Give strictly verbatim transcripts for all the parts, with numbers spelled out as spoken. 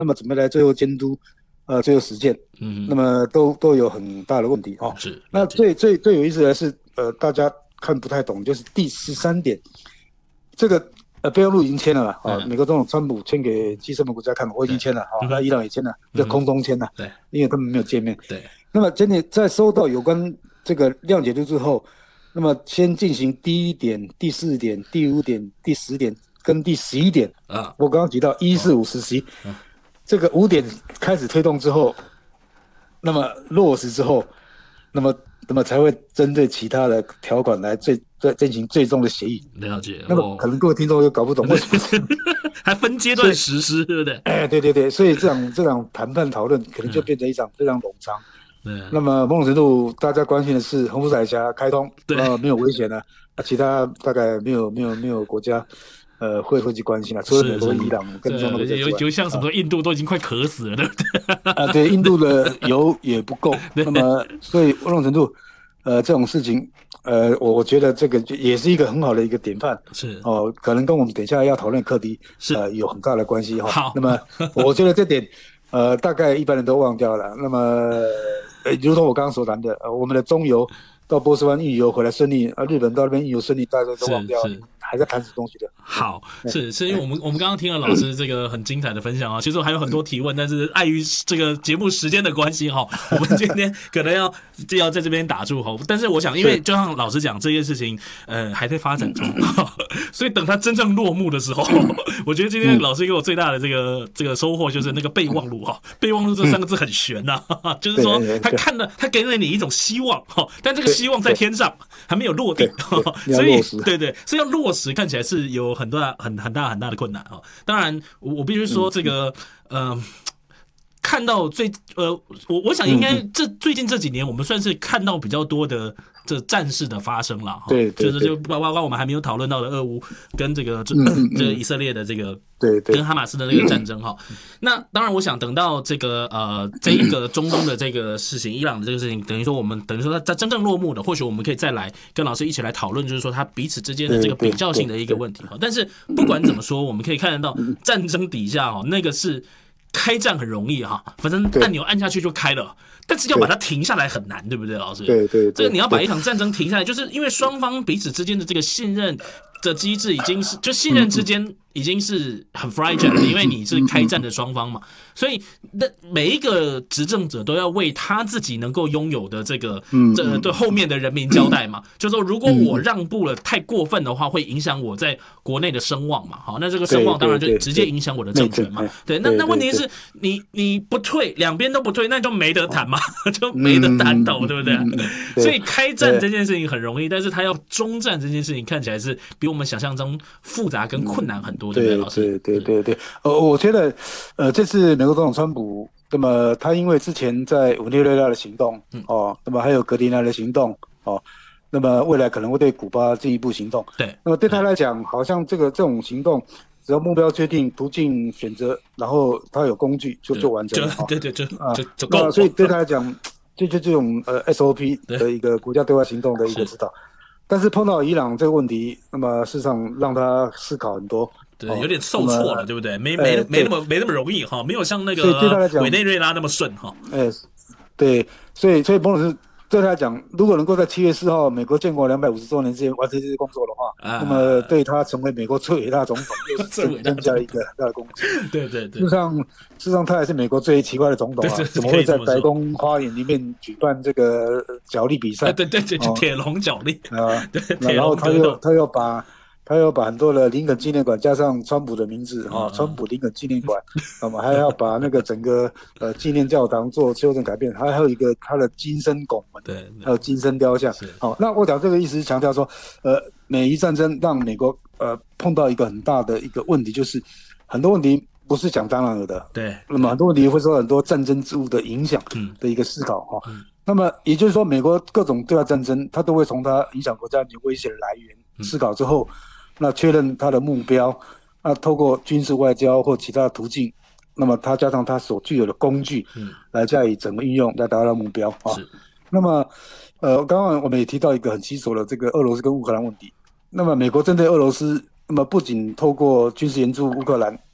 那么怎么来最后监督，呃，最后实践， 嗯， 那么都都有很大的问题哦。 是那最最最有意思的是，呃，大家看不太懂，就是第十三点，这个呃备忘录已经签了嘛，啊、哦，美国总统川普签给 G 七 国家看，我已经签了，啊、哦，那伊朗也签了，就空中签了， 对， 因为他们没有见面。 对。 那么今天在收到有关这个谅解书之后，那么先进行第一点、第四点、第五点、第十点跟第十一点啊。我刚刚提到一四五实习，这个五点开始推动之后，那么落实之后，那么那么才会针对其他的条款来最最进行最终的协议。 了解。 那么可能各位听众又搞不懂为什么还分阶段实施，对不对？ 哎，对对对，所以这场这场谈判讨论可能就变成一场非常冗长。对，那么某种程度，大家关心的是洪福海峡开通，呃，没有危险的，啊，其他大概没有没有没有国家，呃，会会去关心了，除了美国、伊朗跟中国有有像什么印度都已经快渴死了，对不对？ 啊，对，印度的油也不够，那么所以某种程度，呃，这种事情，呃，我我觉得这个也是一个很好的一个典范， 是哦， 可能跟我们等一下要讨论课题， 是呃，有很大的关系哈。 好， 那么我觉得这点，呃，大概一般人都忘掉了。那么，呃，如同我刚刚所谈的，呃，我们的中油到波斯湾运油回来顺利，啊，日本到那边运油顺利，大家都忘掉，还在谈什么东西的？ 好，是是因为我们我们刚刚听了老师这个很精彩的分享啊，其实还有很多提问，但是碍于这个节目时间的关系哈，我们今天可能要要在这边打住哈。但是我想，因为就像老师讲这件事情，呃，还在发展中，所以等它真正落幕的时候，我觉得今天老师给我最大的这个这个收获就是那个备忘录哈，备忘录这三个字很玄呐、啊，就是说他看了他给了你一种希望哈，但这个希望在天上还没有落地，所以对对，所以要落实看起来是有很大很很大很大的困难啊。当然，我我必须说这个，嗯、呃。看到最呃，我我想应该这最近这几年，我们算是看到比较多的这战事的发生了哈。 对， 就是就包括我们还没有讨论到的俄乌跟这个这这个以色列的这个对对跟哈马斯的那个战争哈。那当然，我想等到这个呃这一个中东的这个事情，伊朗的这个事情，等于说我们等于说它真正落幕的，或许我们可以再来跟老师一起来讨论，就是说它彼此之间的这个比较性的一个问题哈。但是不管怎么说，我们可以看得到战争底下哦，那个是。开战很容易哈，反正按钮按下去就开了，但是要把它停下来很难，对不对，老师？ 对 对, 对， 这个你要把一场战争停下来，就是因为双方彼此之间的这个信任的机制已经是，就信任之间已经是很 fragile 的，因为你是开战的双方嘛，所以那每一个执政者都要为他自己能够拥有的这个，这对后面的人民交代嘛，就是说如果我让步了太过分的话，会影响我在国内的声望嘛，好，那这个声望当然就直接影响我的政权嘛，对，那那问题是你你不退，两边都不退，那就没得谈嘛，就没得谈到，对不对？所以开战这件事情很容易，但是他要终战这件事情看起来是比我们想象中复杂跟困难很多，对不对，老师？ 对对对对，呃，我觉得，呃，这次美国总统川普，那么他因为之前在委内瑞拉的行动，哦，那么还有格林兰的行动，哦，那么未来可能会对古巴进一步行动， 对， 那么对他来讲，好像这个这种行动，只要目标确定、途径选择，然后他有工具，就就完成了， 对对，就啊就就够了。 所以对他来讲，就就这种呃 S O P 的一个国家对外行动的一个指导。但是碰到伊朗这个问题，那么事实上让他思考很多， 对，有点受挫了，对不对？没没没那么没那么容易哈，没有像那个委内瑞拉那么顺哈。 哎，对，所以所以彭老师对他来讲，如果能够在七月四号美国建国两百五十周年之前完成这些工作的话， 啊、 那么对他成为美国最伟大总统又是增加一个很大的贡献。 对对对， 事实上事实上他还是美国最奇怪的总统啊，怎么会在白宫花园里面举办这个角力比赛？ 对对对，就铁笼角力啊，然后他又他又把。他要把很多的林肯纪念馆加上川普的名字啊，川普林肯纪念馆，那么还要把那个整个呃纪念教堂做修正改变，还还有一个他的金身拱门， 对， 还有金身雕像。好，那我讲这个意思是强调说，呃，美伊战争让美国呃碰到一个很大的一个问题，就是很多问题不是讲当然有的， 对， 那么很多问题会受到很多战争之物的影响的一个思考哈。嗯嗯、那么也就是说，美国各种对外战争，它都会从它影响国家安全威胁的来源思考之后。那确认他的目标，那透过军事外交或其他的途径，那么他加上他所具有的工具，嗯，来加以整个运用，来达到目标啊。那么，呃，刚刚我们也提到一个很棘手的这个俄罗斯跟乌克兰问题。那么，美国针对俄罗斯，那么不仅透过军事援助乌克兰，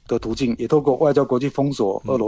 的途径，也透过外交国际封锁俄罗